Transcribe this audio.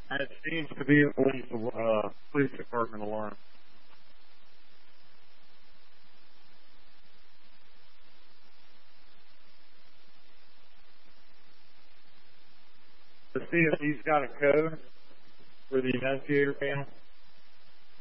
It seems to be a police department alarm. Let's see if he's got a code for the investigator panel.